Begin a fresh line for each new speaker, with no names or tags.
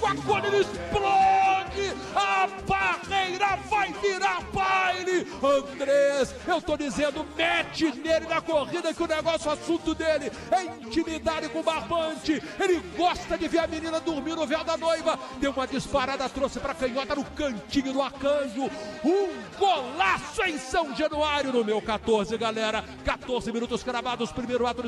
quando ele explode, a barreira vai virar baile. Andrés, eu tô dizendo, mete nele na corrida que o negócio, o assunto dele é intimidade com o barbante. Ele gosta de ver a menina dormir no véu da noiva. Deu uma disparada, trouxe pra canhota no cantinho do Arcanjo. Um golaço em São Januário no meu 14, galera. 14 minutos cravados, primeiro ato.